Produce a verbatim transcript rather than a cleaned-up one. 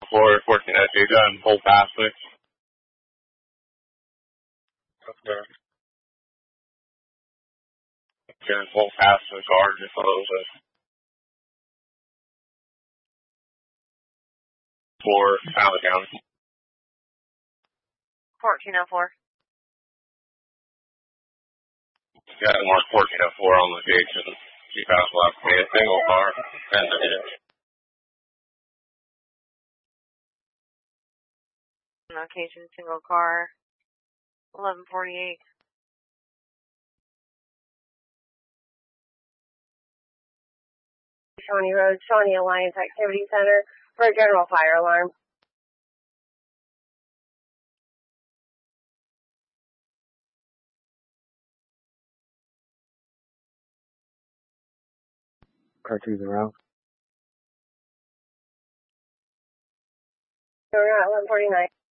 For fourteen S J, go ahead and pull past me. Okay. Okay, pull past the car just a little bit. For Allen County. fourteen oh four. Got mark fourteen oh four on location. Keep out left me, a single car, and the ditch. Location, single car, eleven forty-eight. Shawnee Road, Shawnee Alliance Activity Center for a general fire alarm. Car two zero. So we're at eleven forty-nine.